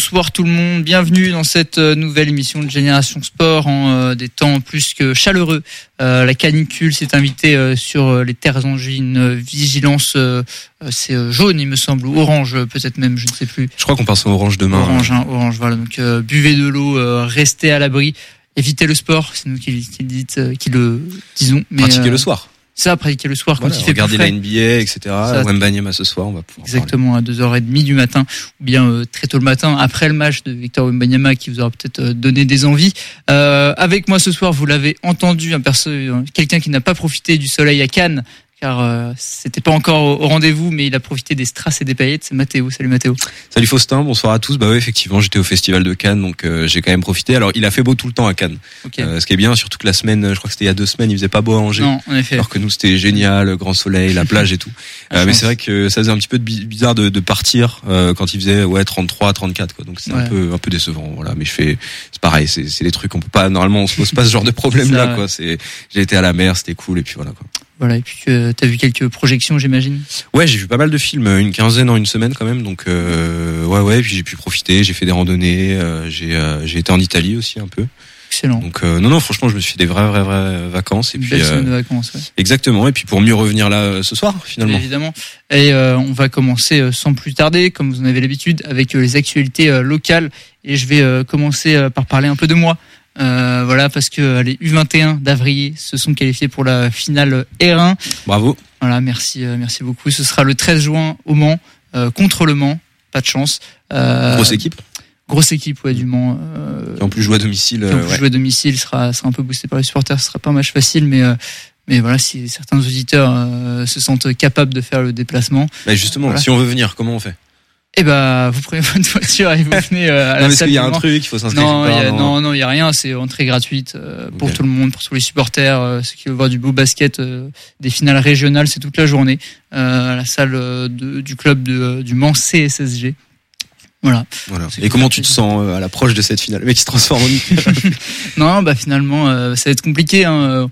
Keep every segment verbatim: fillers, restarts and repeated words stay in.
bonsoir tout le monde, bienvenue dans cette nouvelle émission de Génération Sport en euh, des temps plus que chaleureux. Euh, la canicule s'est invitée euh, sur les terres angevines, une vigilance, euh, c'est euh, jaune il me semble, ou orange peut-être même, je ne sais plus. Je crois qu'on passe au orange demain. Orange, hein, orange, voilà, donc euh, buvez de l'eau, euh, restez à l'abri, évitez le sport, c'est nous qui, qui, dit, euh, qui le disons. Mais, pratiquez euh, le soir. Ça, pratiquer le soir voilà, quand il fait regardez plus frais. la N B A, et cetera. Wembanyama ce soir, on va pouvoir exactement parler. À deux heures trente du matin, ou bien euh, très tôt le matin, après le match de Victor Wembanyama qui vous aura peut-être euh, donné des envies. Euh, avec moi ce soir, vous l'avez entendu, un perso, quelqu'un qui n'a pas profité du soleil à Cannes, car euh, c'était pas encore au, au rendez-vous, mais il a profité des strass et des paillettes. C'est Mathéo. Salut Mathéo. Salut Faustin, bonsoir à tous. Bah oui, effectivement, j'étais au Festival de Cannes, donc euh, j'ai quand même profité. Alors, il a fait beau tout le temps à Cannes. Okay. Euh, ce qui est bien, surtout que la semaine, je crois que c'était il y a deux semaines, il faisait pas beau à Angers. Non, en effet. Alors que nous, c'était génial, grand soleil, la plage et tout. euh, mais c'est vrai que ça faisait un petit peu bizarre de, de partir euh, quand il faisait ouais trente-trois, trente-quatre quoi. Donc c'est ouais. un peu un peu décevant. Voilà, mais je fais, c'est pareil, c'est c'est des trucs on peut pas normalement, on se pose pas ce genre de problème là, quoi. C'est, j'ai été à la mer, c'était cool et puis voilà quoi. Voilà, et puis euh, t'as vu quelques projections, j'imagine. Ouais, j'ai vu pas mal de films, une quinzaine en une semaine quand même, donc euh, ouais ouais, et puis j'ai pu profiter, j'ai fait des randonnées, euh, j'ai euh, j'ai été en Italie aussi un peu. Excellent. Donc euh, non non, franchement, je me suis fait des vraies vraies vraies vacances et une puis belle semaine de vacances, ouais. Exactement, et puis pour mieux revenir là ce soir finalement. Évidemment. Et euh, on va commencer sans plus tarder, comme vous en avez l'habitude, avec les actualités euh, locales, et je vais euh, commencer euh, par parler un peu de moi. Euh, voilà, parce que les U vingt et un d'Avrier se sont qualifiés pour la finale R un. Bravo. Voilà, merci, euh, merci beaucoup. Ce sera le treize juin au Mans, euh, contre le Mans. Pas de chance. Euh, grosse équipe. Grosse équipe, ouais, du Mans. Euh, qui en plus joue à domicile. Qui en plus ouais. joue à domicile, sera, sera un peu boosté par les supporters. Ce sera pas un match facile, mais. Euh, Mais voilà, si certains auditeurs euh, se sentent capables de faire le déplacement. Mais justement, voilà. Si on veut venir, comment on fait? Eh ben, vous prenez votre voiture et vous venez euh, à non, la mais salle. Il y a un truc, il faut s'inscrire. Non, part, y a, non, non, non, il y a rien. C'est entrée gratuite euh, pour okay. tout le monde, pour tous les supporters, euh, ceux qui veulent voir du beau basket, euh, des finales régionales, c'est toute la journée euh, à la salle euh, de, du club de, du Mans C S S G. Voilà. voilà. Et comment tu te sens à l'approche de cette finale? Le mec qui se transforme en hyper. Non, bah finalement, euh, ça va être compliqué. Hein.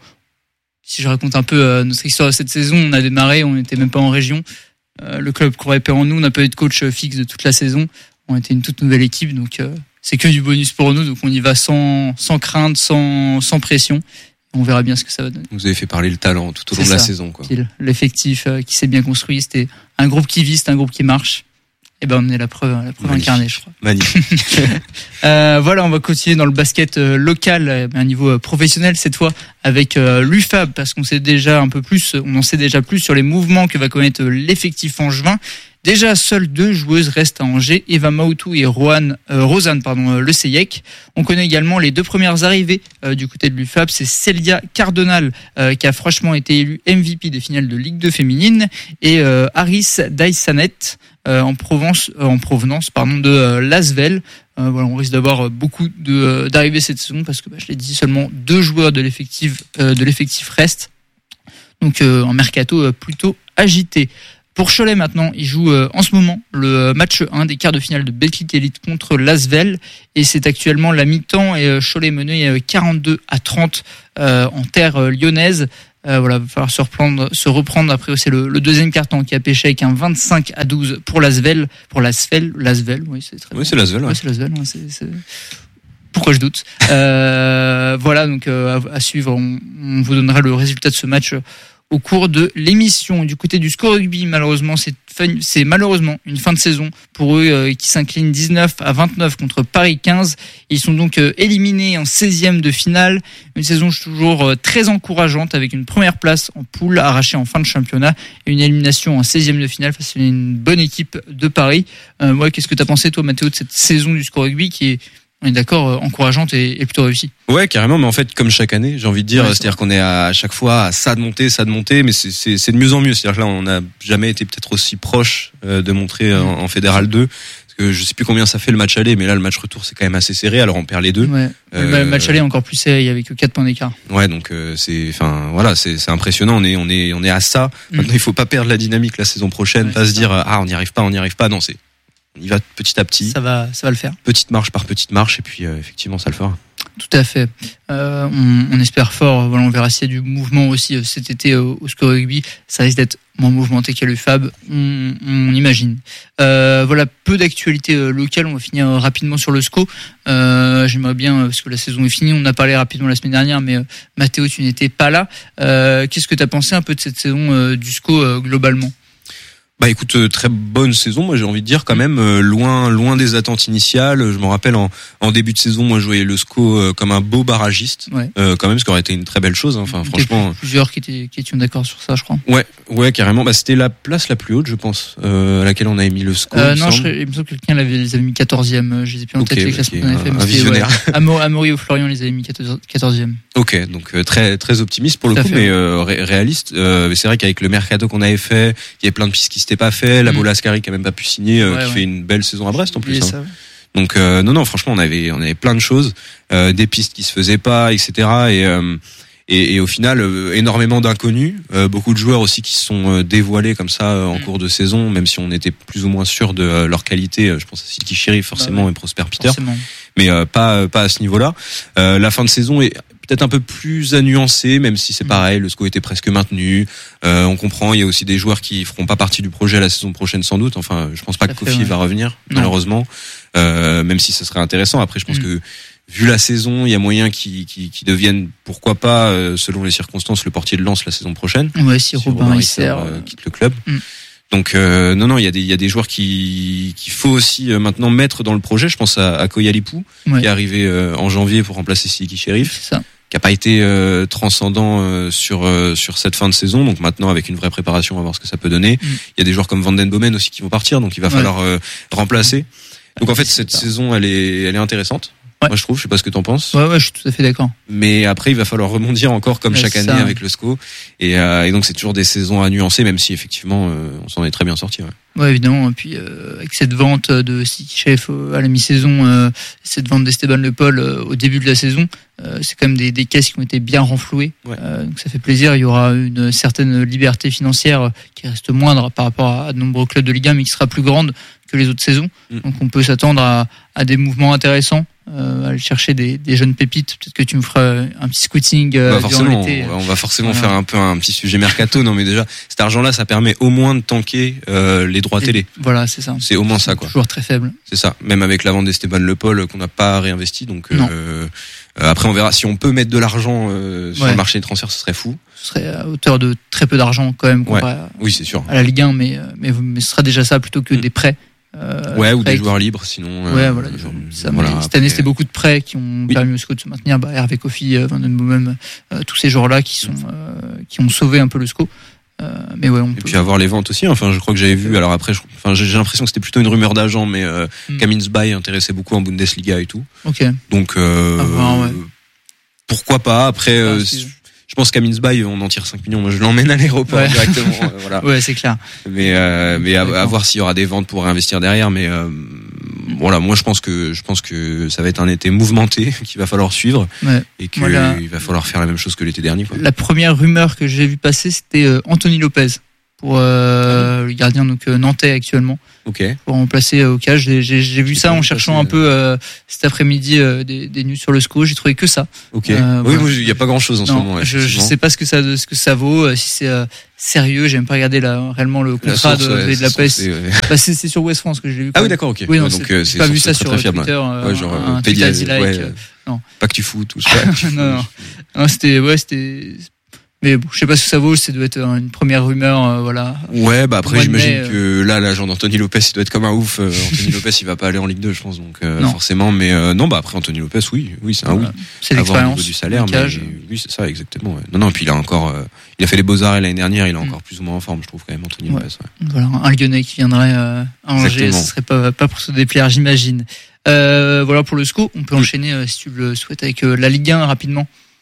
Si je raconte un peu euh, notre histoire de cette saison, on a démarré, on n'était même pas en région. Euh, le club courait père en nous, on n'a pas eu de coach fixe de toute la saison. On était une toute nouvelle équipe, donc euh, c'est que du bonus pour nous. Donc on y va sans sans crainte, sans sans pression. On verra bien ce que ça va donner. Vous avez fait parler le talent tout au long c'est de la ça, saison, quoi. L'effectif euh, qui s'est bien construit, c'était un groupe qui vit, c'est un groupe qui marche. Et ben on est la preuve, la preuve incarnée, je crois. Magnifique. euh, voilà, on va continuer dans le basket euh, local, à un niveau euh, professionnel cette fois, avec euh, l'U F A B, parce qu'on sait déjà un peu plus, on en sait déjà plus sur les mouvements que va connaître euh, l'effectif angevin. Déjà, seules deux joueuses restent à Angers, Eva Maoutou et Roanne, euh, Rosanne pardon, euh, Le Seyek. On connaît également les deux premières arrivées euh, du côté de l'U F A B, c'est Célia Cardonal euh, qui a franchement été élue M V P des finales de Ligue deux féminine et euh, Aris Daïsanet euh, en Provence, euh, en provenance pardon de euh, Lasvel. Euh, voilà, on risque d'avoir beaucoup de euh, d'arrivées cette saison parce que bah, je l'ai dit, seulement deux joueurs de l'effectif euh, de l'effectif restent. Donc euh, un mercato euh, plutôt agité. Pour Cholet maintenant, il joue euh, en ce moment le match un des quarts de finale de Betclic Elite contre Lasvel et c'est actuellement la mi-temps et euh, Cholet mené euh, quarante-deux à trente euh, en terre euh, lyonnaise. Euh, voilà, il va falloir se reprendre, se reprendre. Après, c'est le, le deuxième quart-temps qui a pêché avec un vingt-cinq à douze pour Lasvel, pour Lasvel, Lasvel, oui, c'est très Oui, bon. c'est Lasvel, ouais. Ouais, c'est Lasvel, ouais, c'est, c'est... Pourquoi je doute. Euh, voilà, donc euh, à, à suivre, on, on vous donnera le résultat de ce match au cours de l'émission. Du côté du Score Rugby, malheureusement, c'est, fin, c'est malheureusement une fin de saison pour eux euh, qui s'inclinent dix-neuf à vingt-neuf contre Paris quinze. Ils sont donc euh, éliminés en seizième de finale. Une saison toujours euh, très encourageante avec une première place en poule arrachée en fin de championnat et une élimination en seizième de finale face à une bonne équipe de Paris. Euh, ouais, qu'est-ce que tu as pensé, toi, Mathéo, de cette saison du Score Rugby qui est, on est d'accord, encourageante et, et plutôt réussie? Ouais, carrément, mais en fait, comme chaque année, j'ai envie de dire, ouais, c'est-à-dire qu'on est à chaque fois à ça de monter, ça de monter, mais c'est, c'est, c'est de mieux en mieux. C'est-à-dire que là, on n'a jamais été peut-être aussi proche euh, de montrer en, en Fédéral deux. Parce que je sais plus combien ça fait le match aller, mais là, le match retour, c'est quand même assez serré, alors on perd les deux. Ouais. Euh, le match aller est encore plus serré, il y avait que quatre points d'écart. Ouais, donc euh, c'est, enfin, voilà, c'est, c'est impressionnant. On est, on est, on est à ça. Maintenant, mmh. il faut pas perdre la dynamique la saison prochaine, ouais, pas se dire, ah, on n'y arrive pas, on n'y arrive pas. Non, c'est, on y va petit à petit. Ça va, ça va le faire. Petite marche par petite marche, et puis euh, effectivement, ça le fera. Tout à fait. Euh, on, on espère fort. Voilà, on verra s'il y a du mouvement aussi euh, cet été euh, au SCO Rugby. Ça risque d'être moins mouvementé qu'à l'U F A B, on, on imagine. Euh, voilà, peu d'actualités euh, locales. On va finir euh, rapidement sur le SCO. Euh, j'aimerais bien, euh, parce que la saison est finie, on en a parlé rapidement la semaine dernière, mais euh, Mathéo, tu n'étais pas là. Euh, qu'est-ce que tu as pensé un peu de cette saison euh, du SCO euh, globalement ? Bah écoute, euh, très bonne saison, moi j'ai envie de dire quand même, euh, loin loin des attentes initiales. Je me rappelle en, en début de saison, moi je voyais le SCO euh, comme un beau barragiste, ouais. euh, quand même, ce qui aurait été une très belle chose. Hein. Enfin, franchement, plusieurs qui étaient qui étaient d'accord sur ça, je crois. Ouais, ouais, carrément. Bah c'était la place la plus haute, je pense, euh, à laquelle on avait mis le SCO. Euh, non, je, il me semble que quelqu'un l'avait, les avait mis quatorzième. Je les ai plus en tête okay, les classements okay, qu'on avait fait. Un, un visionnaire. Ouais. Amaury, Amaury ou Florian les avait mis quatorzième. Ok, donc euh, très très optimiste pour le Tout coup, fait, mais ouais. euh, ré- réaliste. Euh, c'est vrai qu'avec le mercato qu'on avait fait, il y avait plein de pistes qui s'étaient pas fait. La Mm. Bolascari qui a même pas pu signer, euh, ouais, qui ouais. fait une belle saison à Brest en plus. Hein. Ça, ouais. Donc euh, non non, franchement, on avait on avait plein de choses, euh, des pistes qui se faisaient pas, et cetera. Et euh, et, et au final, euh, énormément d'inconnus, euh, beaucoup de joueurs aussi qui se sont euh, dévoilés comme ça euh, en mm. cours de saison, même si on était plus ou moins sûr de euh, leur qualité. Je pense à Silky Sherry forcément bah ouais. et Prosper Peter, forcément. mais euh, pas pas à ce niveau-là. Euh, la fin de saison est peut-être un peu plus à nuancer, même si c'est pareil, le SCO était presque maintenu. Euh, on comprend, il y a aussi des joueurs qui feront pas partie du projet la saison prochaine sans doute. Enfin, je pense pas que Kofi ouais. va revenir, non. malheureusement. Euh, même si ça serait intéressant. Après, je pense mm. que vu la saison, il y a moyen qu'ils qui, qui deviennent, pourquoi pas, euh, selon les circonstances, le portier de Lens la saison prochaine. Ouais, si, si Robin Risser euh, quitte le club. Mm. Donc euh, non non, il y a des il y a des joueurs qui qu'il faut aussi euh, maintenant mettre dans le projet. Je pense à, à Koyalipou ouais. qui est arrivé euh, en janvier pour remplacer Silky Sheriff. C'est ça. Qui a pas été euh, transcendant euh, sur euh, sur cette fin de saison. Donc maintenant, avec une vraie préparation, on va voir ce que ça peut donner. Mm. Il y a des joueurs comme Van Den Bomen aussi qui vont partir, donc il va ouais. falloir euh, remplacer. Donc en fait, cette saison, elle est elle est intéressante. Ouais. Moi, je trouve, je sais pas ce que t'en penses. Ouais, ouais, je suis tout à fait d'accord. Mais après, il va falloir rebondir encore comme ouais, chaque année ça. avec le SCO. Et, euh, et donc, c'est toujours des saisons à nuancer, même si effectivement, euh, on s'en est très bien sorti. Ouais, ouais évidemment. Et puis, euh, avec cette vente de Silky Chef à la mi-saison, euh, cette vente d'Esteban Le Paul euh, au début de la saison, euh, c'est quand même des, des caisses qui ont été bien renflouées. Ouais. Euh, donc, ça fait plaisir. Il y aura une certaine liberté financière qui reste moindre par rapport à, à de nombreux clubs de Ligue un, mais qui sera plus grande que les autres saisons. Mm. Donc, on peut s'attendre à, à des mouvements intéressants. Euh, aller chercher des, des jeunes pépites. Peut-être que tu me feras un petit scouting euh, bah forcément, durant l'été. On va, on va forcément voilà. faire un peu un petit sujet mercato. Non, mais déjà, cet argent-là, ça permet au moins de tanker euh, les droits Et, télé. Voilà, c'est ça. C'est au moins ça, quoi. Toujours très faible. C'est ça. Même avec la vente d'Esteban Le Paul qu'on n'a pas réinvesti. Donc euh, après, on verra si on peut mettre de l'argent euh, sur ouais. le marché des transferts. Ce serait fou. Ce serait à hauteur de très peu d'argent quand même. Ouais. À, oui, c'est sûr. À la Ligue un, mais mais mais ce sera déjà ça plutôt que mmh. des prêts. Euh, ouais, ou des joueurs libres, sinon. Ouais, euh, voilà. Euh, ça, voilà cette année, c'était beaucoup de prêts qui ont oui. permis au SCO de se maintenir. Bah, Hervé Kofi, euh, Van Den Bomen, euh, tous ces joueurs-là qui sont, euh, qui ont sauvé un peu le SCO. Euh, mais ouais, on et peut... puis avoir les ventes aussi. Enfin, je crois que j'avais vu. Alors après, je, enfin, j'ai, j'ai l'impression que c'était plutôt une rumeur d'agent, mais euh, mm. Kaminsby intéressait beaucoup en Bundesliga et tout. Ok. Donc, euh, ah, voir, ouais. pourquoi pas. Après. Ah, euh, je pense qu'à Kaminsby, on en tire cinq millions. Moi, je l'emmène à l'aéroport ouais. directement. euh, voilà. Ouais, c'est clair. Mais, euh, mais à, à voir s'il y aura des ventes pour réinvestir derrière. Mais euh, voilà, moi, je pense que je pense que ça va être un été mouvementé qu'il va falloir suivre ouais. et qu'il voilà. va falloir faire la même chose que l'été dernier. Quoi. La première rumeur que j'ai vue passer, c'était euh, Anthony Lopez pour euh, le gardien donc euh, nantais actuellement. Ok. Pour remplacer euh, au cage. J'ai, j'ai, j'ai vu ça en cherchant passer, un peu euh, cet après-midi euh, des, des news sur le SCO. J'ai trouvé que ça. Ok. Euh, oui, il y a pas grand-chose en non, ce moment. Je, je sais pas ce que ça, ce que ça vaut. Euh, si c'est euh, sérieux, j'ai même pas regardé là réellement le contrat source, de, ouais, de la P E S. C'est, ouais. bah, c'est, c'est sur West France que j'ai vu. Ah oui, d'accord, ok. Oui, non, donc c'est, c'est pas vu ça sur Twitter. Euh, ouais, genre un Pédiaz, like, ouais, euh, non. Pas que tu fous tout ça. non, non, non, c'était, ouais, c'était. Mais bon, je sais pas ce que ça vaut, ça doit être une première rumeur, euh, voilà. Ouais, bah après j'imagine mai, que là, l'agent d'Anthony Lopez, il doit être comme un ouf. Euh, Anthony Lopez, il va pas aller en Ligue deux, je pense, donc euh, forcément. Mais euh, non, bah après Anthony Lopez, oui, oui, c'est un oui. C'est l'expérience. Au niveau du salaire, mais oui, c'est ça, exactement. Ouais. Non, non, puis il a encore, euh, il a fait les Beaux-Arts l'année dernière, il est encore mm. plus ou moins en forme, je trouve quand même Anthony ouais. Lopez. Ouais. Voilà, un Lyonnais qui viendrait euh, à Angers, ce serait pas pas pour se déplaire, j'imagine. Euh, voilà pour le SCO, on peut mm. enchaîner euh, si tu le souhaites avec euh, la Ligue un rapidement.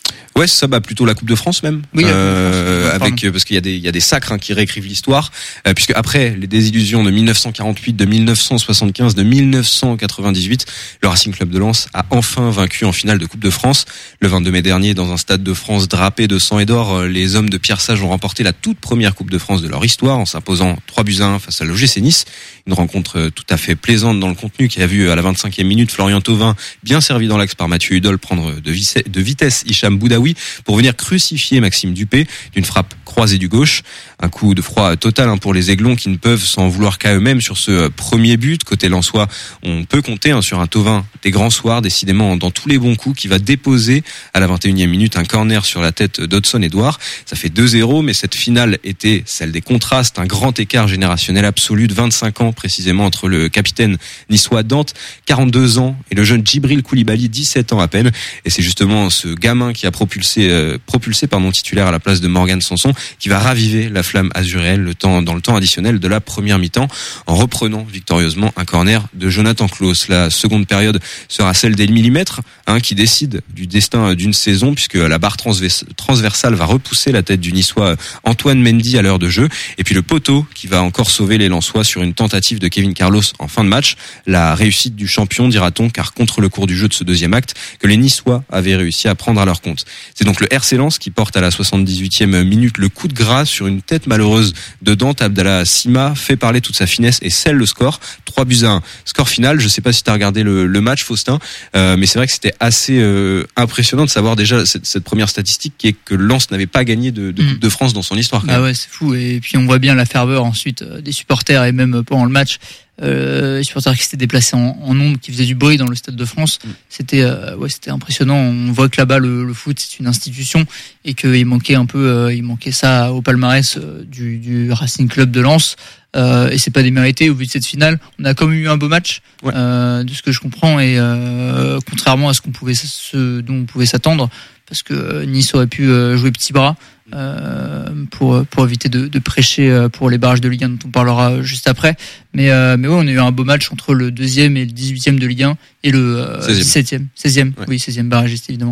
Ouais, c'est ça, bah plutôt la Coupe de France même. Oui, euh, France, avec parce qu'il y a des il y a des sacres hein, qui réécrivent l'histoire, euh, puisque après les désillusions de dix-neuf cent quarante-huit, de dix-neuf cent soixante-quinze, de dix-neuf cent quatre-vingt-dix-huit, le Racing Club de Lens a enfin vaincu en finale de Coupe de France. Le vingt-deux mai dernier, dans un stade de France drapé de sang et d'or, les hommes de Pierre Sage ont remporté la toute première Coupe de France de leur histoire en s'imposant trois buts à un face à l'O G C Nice. Une rencontre tout à fait plaisante dans le contenu qui a vu à la vingt-cinquième minute Florian Thauvin, bien servi dans l'axe par Mathieu Hudol, prendre de vitesse Hicham Boudaoui pour venir crucifier Maxime Dupé d'une frappe croisée du gauche. Un coup de froid total hein, pour les Aiglons qui ne peuvent s'en vouloir qu'à eux-mêmes sur ce premier but. Côté lensois, on peut compter hein, sur un Thauvin des grands soirs, décidément dans tous les bons coups, qui va déposer à la vingt et unième minute un corner sur la tête d'Hodson Edouard. Ça fait deux zéro, mais cette finale était celle des contrastes, un grand écart générationnel absolu de vingt-cinq ans précisément entre le capitaine niçois Dante, quarante-deux ans, et le jeune Djibril Koulibaly, dix-sept ans à peine. Et c'est justement ce gamin qui a propulsé, euh, propulsé pardon, titulaire à la place de Morgan Sanson qui va raviver la flamme azuréenne le temps, dans le temps additionnel de la première mi-temps en reprenant victorieusement un corner de Jonathan Klaus. La seconde période sera celle des millimètres hein, qui décide du destin d'une saison, puisque la barre transvers- transversale va repousser la tête du niçois Antoine Mendy à l'heure de jeu, et puis le poteau qui va encore sauver les Lensois sur une tentative de Kevin Carlos en fin de match. La réussite du champion, dira-t-on, car contre le cours du jeu de ce deuxième acte que les Niçois avaient réussi à prendre à leur compte. C'est donc le R C Lens qui porte à la soixante-dix-huitième minute le coup de grâce sur une tête malheureuse de Dante. Abdallah Sima fait parler toute sa finesse et scelle le score. trois buts à un. Score final, je sais pas si tu as regardé le, le match, Faustin, euh, mais c'est vrai que c'était assez euh, impressionnant de savoir déjà cette, cette première statistique qui est que Lens n'avait pas gagné de, de mmh. Coupe de France dans son histoire. Ah ouais, c'est fou. Et puis on voit bien la ferveur ensuite euh, des supporters et même pendant le match. Euh, les supporters qui s'étaient déplacés en, en nombre, qui faisaient du bruit dans le Stade de France, mmh. c'était euh, ouais, c'était impressionnant. On voit que là-bas le, le foot c'est une institution et qu'il manquait un peu, euh, il manquait ça au palmarès euh, du, du Racing Club de Lens. Euh, et c'est pas démérité au vu de cette finale. On a quand même eu un beau match, ouais. euh, de ce que je comprends, et euh, contrairement à ce qu'on pouvait, ce dont on pouvait s'attendre, parce que Nice aurait pu jouer petit bras. Euh, pour pour éviter de, de prêcher pour les barrages de Ligue un dont on parlera juste après, mais euh, mais ouais, on a eu un beau match entre le deuxième et le dix-huitième de Ligue un et le euh, dix-septième, seizième, ouais. oui seizième barragiste évidemment.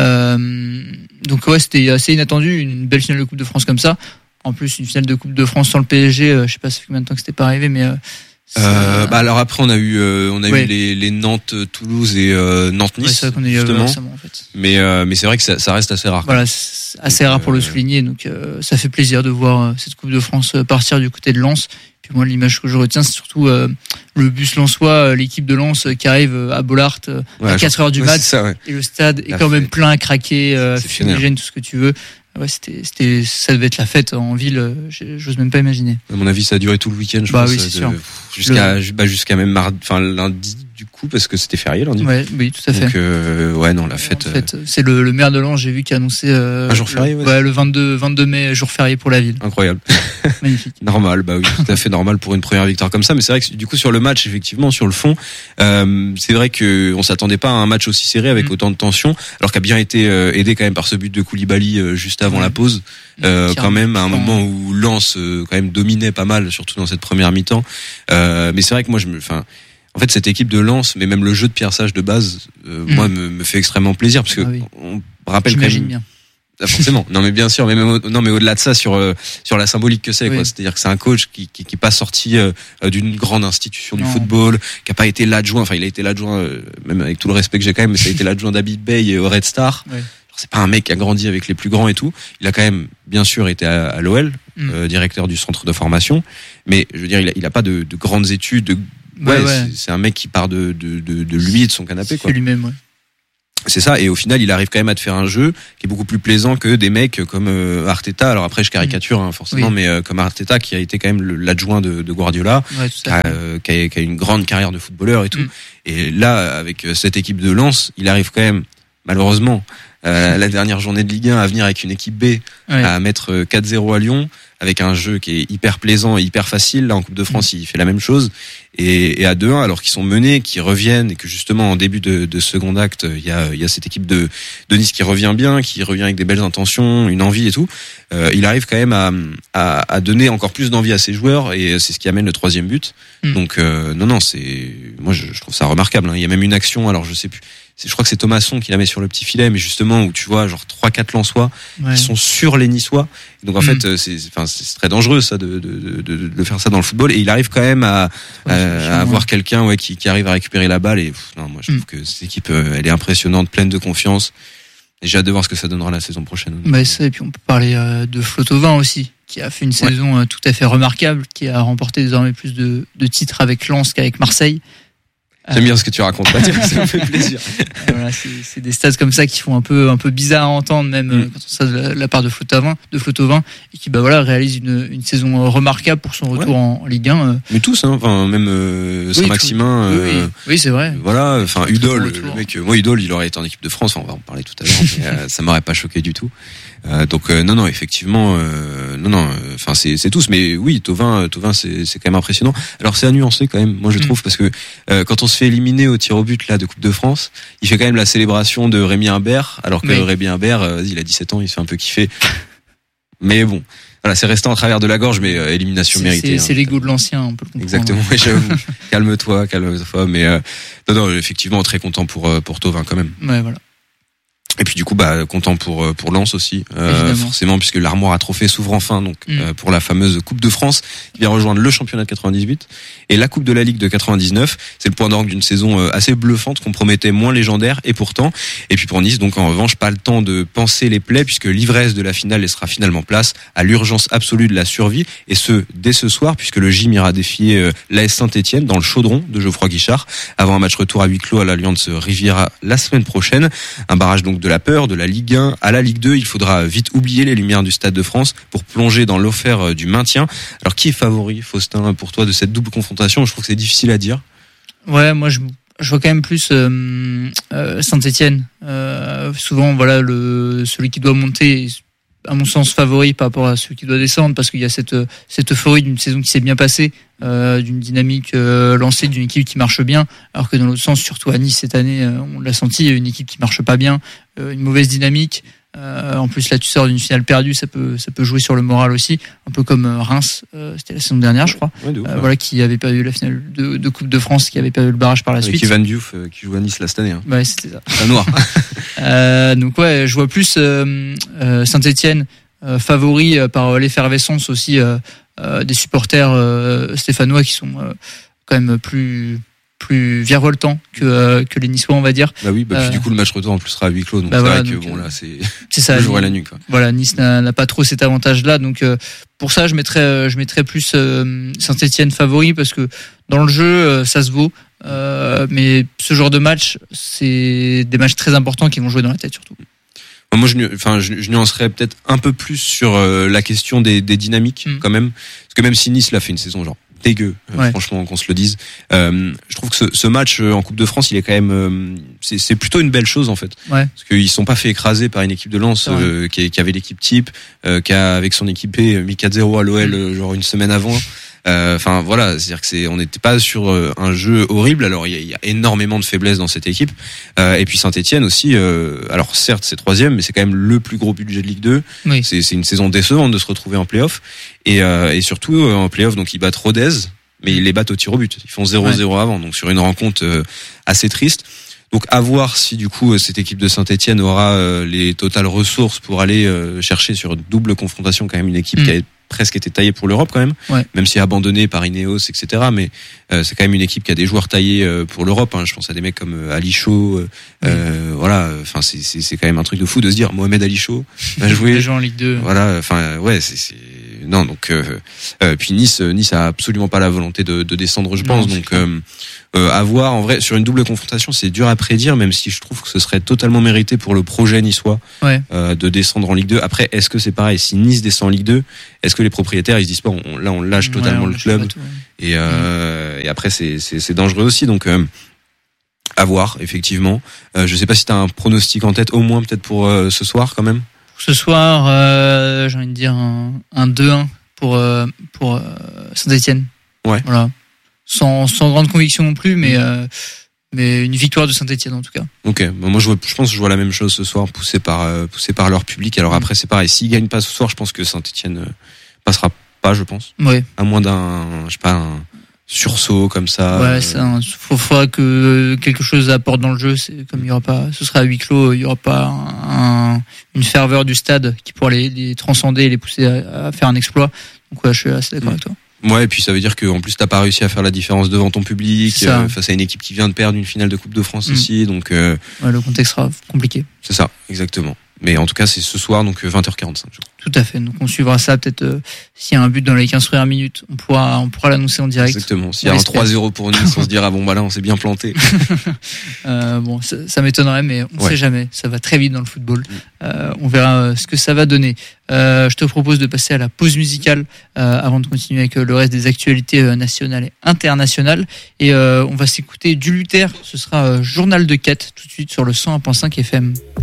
Euh, donc ouais, c'était assez inattendu, une belle finale de Coupe de France comme ça. En plus une finale de Coupe de France sans le P S G, euh, je sais pas ça fait combien de temps que c'était pas arrivé, mais euh, Euh, bah alors après on a eu euh, on a ouais. eu les, les Nantes Toulouse et euh, Nantes Nice, ouais, c'est vrai qu'on a eu justement récemment, en fait. mais euh, mais c'est vrai que ça, ça reste assez rare. Voilà, c'est assez donc, rare pour euh, le souligner, donc euh, ça fait plaisir de voir euh, cette Coupe de France partir du côté de Lens. Puis moi l'image que je retiens c'est surtout euh, le bus lensois, l'équipe de Lens qui arrive à Bollaert euh, ouais, à quatre heures du ouais, mat ça, ouais. et le stade est quand même plein à craquer, euh, fumigène, tout ce que tu veux. Ouais, c'était, c'était, ça devait être la fête en ville. J'ose même pas imaginer. À mon avis, ça a duré tout le week-end, je bah pense. Oui, c'est de, sûr. Jusqu'à, le... bah, jusqu'à même mardi, enfin, lundi, du coup, parce que c'était férié lundi. Ouais, oui, tout à fait. Donc, euh, ouais, non, la fête. En fait, c'est le, le maire de Lens, j'ai vu, qui a annoncé, euh, un jour férié, ouais. ouais, le vingt-deux, vingt-deux mai, jour férié pour la ville. Incroyable. Magnifique. Normal, bah oui, tout à fait normal pour une première victoire comme ça. Mais c'est vrai que, du coup, sur le match, effectivement, sur le fond, euh, c'est vrai que on s'attendait pas à un match aussi serré avec mmh. autant de tension, alors qu'a bien été euh, aidé quand même par ce but de Koulibaly euh, juste avant mmh. la pause. Euh, quand même à un moment où Lens euh, quand même dominait pas mal, surtout dans cette première mi-temps. Euh, mais c'est vrai que moi je me, enfin, en fait cette équipe de Lens, mais même le jeu de Pierre Sage de base, euh, mmh. moi me, me fait extrêmement plaisir parce que ah oui. on rappelle J'imagine quand même. Bien. Ah, forcément, non mais bien sûr, mais même au, non mais au-delà de ça sur euh, sur la symbolique que c'est, oui. quoi. C'est-à-dire que c'est un coach qui qui, qui est pas sorti euh, d'une grande institution du non. football, qui a pas été l'adjoint, enfin il a été l'adjoint, euh, même avec tout le respect que j'ai quand même, mais ça a été l'adjoint d'Habib Bey au Red Star. Oui. C'est pas un mec qui a grandi avec les plus grands et tout. Il a quand même, bien sûr, été à, à l'O L, mm. euh, directeur du centre de formation. Mais je veux dire, il a, il a pas de, de grandes études. De... Ouais, ouais, ouais. C'est, c'est un mec qui part de, de, de, de lui et de son canapé, quoi. C'est lui-même, ouais. C'est ça. Et au final, il arrive quand même à te faire un jeu qui est beaucoup plus plaisant que des mecs comme euh, Arteta. Alors après, je caricature hein, forcément, oui. mais euh, comme Arteta qui a été quand même le, l'adjoint de, de Guardiola, ouais, qui, a, euh, qui, a, qui a une grande carrière de footballeur et tout. Mm. Et là, avec cette équipe de Lens, il arrive quand même, malheureusement, Euh, la dernière journée de Ligue un à venir avec une équipe B, ouais. à mettre quatre zéro à Lyon avec un jeu qui est hyper plaisant et hyper facile. Là en Coupe de France, mmh. il fait la même chose et, et à deux un alors qu'ils sont menés, qu'ils reviennent et que justement en début de, de second acte, il y a il y a cette équipe de de Nice qui revient bien, qui revient avec des belles intentions, une envie et tout. Euh, il arrive quand même à, à à donner encore plus d'envie à ses joueurs et c'est ce qui amène le troisième but. Mmh. Donc euh, non non, c'est moi je, je trouve ça remarquable hein. Il y a même une action, alors je sais plus c'est, je crois que c'est Thomasson qui la met sur le petit filet, mais justement où tu vois genre trois quatre Lensois Ouais. qui sont sur les Niçois. Et donc en Mm. fait, c'est, enfin c'est très dangereux ça de, de, de, de faire ça dans le football. Et il arrive quand même à, Ouais, à, à avoir quelqu'un ouais qui, qui arrive à récupérer la balle. Et pff, non, moi je trouve mm. que cette équipe, elle est impressionnante, pleine de confiance. Et j'ai hâte de voir ce que ça donnera la saison prochaine. Bah ça, et puis on peut parler euh, de Flotovin aussi, qui a fait une ouais. saison euh, tout à fait remarquable, qui a remporté désormais plus de, de titres avec Lens qu'avec Marseille. J'aime euh... bien ce que tu racontes, ça me fait plaisir. Voilà, c'est, c'est des stats comme ça qui font un peu un peu bizarre à entendre, même mm. quand on sait de la, la part de Flotovin, de Flotovin, et qui bah voilà réalise une, une saison remarquable pour son retour ouais. en, en Ligue un. Euh. Mais tous, hein, enfin même euh, oui, Saint-Maximin. Oui, euh, oui. oui, c'est vrai. Voilà, enfin Udol, le mec, moi Udol, il aurait été en équipe de France, enfin, on va en parler tout à l'heure, mais euh, ça m'aurait pas choqué du tout. Euh, donc euh, non non effectivement euh, non non enfin euh, c'est c'est tous mais oui Thauvin Thauvin c'est c'est quand même impressionnant. Alors c'est à nuancer quand même moi je trouve mm. parce que euh, quand on se fait éliminer au tir au but là de Coupe de France, il fait quand même la célébration de Rémi Imbert alors que oui. Rémi Imbert euh, il a dix-sept ans, il se fait un peu kiffer. Mais bon, voilà, c'est resté en travers de la gorge mais euh, élimination c'est, méritée. C'est, hein, c'est l'ego de l'ancien, on peut le comprendre. Exactement, oui, j'avoue. calme-toi, calme-toi mais euh, non non, effectivement très content pour pour Thauvin quand même. Ouais, voilà. Et puis du coup bah content pour pour Lens aussi euh, forcément puisque l'armoire à trophées s'ouvre enfin donc mm. euh, pour la fameuse Coupe de France qui vient rejoindre le championnat de quatre-vingt-dix-huit et la Coupe de la Ligue de quatre-vingt-dix-neuf. C'est le point d'orgue d'une saison euh, assez bluffante qu'on promettait moins légendaire et pourtant. Et puis pour Nice donc en revanche pas le temps de penser les plaies puisque l'ivresse de la finale laissera finalement place à l'urgence absolue de la survie et ce dès ce soir puisque le Gym ira défier euh, l'A S Saint-Etienne dans le chaudron de Geoffroy Guichard avant un match retour à huis clos à l'Allianz Riviera la semaine prochaine. Un barrage donc de la peur, de la Ligue un à la Ligue deux. Il faudra vite oublier les lumières du Stade de France pour plonger dans l'offert du maintien. Alors, qui est favori, Faustin, pour toi, de cette double confrontation ? Je trouve que c'est difficile à dire. Ouais, moi, je, je vois quand même plus euh, euh, Saint-Etienne. Euh, souvent, voilà, le, celui qui doit monter, à mon sens, favori par rapport à celui qui doit descendre, parce qu'il y a cette, cette euphorie d'une saison qui s'est bien passée, euh, d'une dynamique euh, lancée, d'une équipe qui marche bien, alors que dans l'autre sens, surtout à Nice cette année, euh, on l'a senti, une équipe qui marche pas bien, euh, une mauvaise dynamique. Euh, en plus là, tu sors d'une finale perdue, ça peut ça peut jouer sur le moral aussi, un peu comme euh, Reims, euh, c'était la saison dernière, je crois. Ouais, ouf, euh, ouais. Voilà, qui avait perdu la finale de, de Coupe de France, qui avait perdu le barrage par la Avec suite. Evan Diouf euh, qui joue à Nice là cette année. Hein. Ouais, c'était ça. Un noir. euh, donc ouais, je vois plus euh, euh, Saint-Etienne euh, favori euh, par l'effervescence aussi euh, euh, des supporters euh, stéphanois qui sont euh, quand même plus plus virevoltants que euh, que les Niçois, on va dire. Bah oui, bah puis euh, du coup le match retour en plus sera à huis clos, donc bah c'est voilà, vrai que donc, bon là c'est c'est ça, le jour et la nuit quoi. Voilà, Nice n'a, n'a pas trop cet avantage-là, donc euh, pour ça je mettrais je mettrais plus euh, Saint-Etienne favori parce que dans le jeu euh, ça se vaut, euh, mais ce genre de match c'est des matchs très importants qui vont jouer dans la tête surtout. Moi, je, enfin, je, je nuancerais peut-être un peu plus sur euh, la question des, des dynamiques, mmh. quand même, parce que même si Nice l'a fait une saison genre dégueu, ouais. euh, franchement, qu'on se le dise, euh, je trouve que ce, ce match en Coupe de France, il est quand même, euh, c'est, c'est plutôt une belle chose en fait, ouais. parce qu'ils sont pas fait écraser par une équipe de Lens euh, qui, qui avait l'équipe type, euh, qui a avec son équipé mis quatre zéro à l'O L mmh. genre une semaine avant. Enfin euh, voilà, c'est-à-dire que c'est, on n'était pas sur un jeu horrible. Alors il y a, y a énormément de faiblesses dans cette équipe. Euh, et puis Saint-Etienne aussi. Euh, alors certes c'est troisième, mais c'est quand même le plus gros budget de Ligue deux. Oui. C'est, c'est une saison décevante de se retrouver en play-off. Et, euh, et surtout euh, en play-off, donc ils battent Rodez, mais ils les battent au tir au but. Ils font zéro zéro ouais. avant, donc sur une rencontre euh, assez triste. Donc à voir si du coup cette équipe de Saint-Etienne aura euh, les totales ressources pour aller euh, chercher sur une double confrontation quand même une équipe mmh. qui a presque été taillée pour l'Europe quand même, ouais. même si abandonnée par Ineos, et cetera. Mais euh, c'est quand même une équipe qui a des joueurs taillés euh, pour l'Europe. Hein. Je pense à des mecs comme euh, Ali Chaud. Euh, oui. euh, voilà, enfin c'est, c'est c'est quand même un truc de fou de se dire Mohamed Ali Chaud va jouer. Des gens en Ligue deux. Voilà, enfin ouais, c'est, c'est non donc euh, euh, puis Nice Nice a absolument pas la volonté de, de descendre, je pense. Non, donc euh, euh, à voir en vrai sur une double confrontation, c'est dur à prédire, même si je trouve que ce serait totalement mérité pour le projet niçois ouais. euh, de descendre en Ligue deux. Après, est-ce que c'est pareil si Nice descend en Ligue deux? Est-ce que les propriétaires ils se disent pas on, là on lâche totalement ouais, on le club tout, ouais. et, euh, mmh. et après c'est, c'est c'est dangereux aussi donc euh, à voir effectivement. Euh, je sais pas si t'as un pronostic en tête au moins peut-être pour euh, ce soir quand même. Pour ce soir, euh, j'ai envie de dire un, un deux un pour euh, pour euh, Saint-Etienne. Ouais. Voilà. Sans sans grande conviction non plus, mais euh, mais une victoire de Saint-Etienne en tout cas. Ok, bon, moi je, vois, je pense que je vois la même chose ce soir, poussé par euh, poussé par leur public. Alors après c'est pareil, s'ils gagnent pas ce soir, je pense que Saint-Etienne euh, passera pas, je pense. Ouais. À moins d'un, je sais pas, un, sursaut comme ça. Ouais, ça, il faudra que quelque chose apporte dans le jeu. C'est comme il y aura pas, ce sera à huis clos, il y aura pas un, une ferveur du stade qui pourra les, les transcender et les pousser à, à faire un exploit. Donc ouais, je suis assez d'accord mmh. avec toi. Ouais, et puis ça veut dire qu'en plus t'as pas réussi à faire la différence devant ton public euh, face à une équipe qui vient de perdre une finale de Coupe de France mmh. aussi, donc. Euh, ouais, le contexte sera compliqué. C'est ça, exactement. Mais en tout cas, c'est ce soir, donc vingt heures quarante-cinq. Je crois. Tout à fait. Donc on suivra ça. Peut-être euh, s'il y a un but dans les quinze premières minutes, on pourra, on pourra l'annoncer en direct. Exactement. S'il y a un trois zéro pour Nice, on se dira bon bah là, on s'est bien planté. euh, bon, ça, ça m'étonnerait, mais on ne ouais. sait jamais. Ça va très vite dans le football. Euh, on verra euh, ce que ça va donner. Euh, je te propose de passer à la pause musicale euh, avant de continuer avec euh, le reste des actualités euh, nationales et internationales. Et euh, on va s'écouter du Luther. Ce sera euh, Journal de quête tout de suite sur le cent un virgule cinq F M.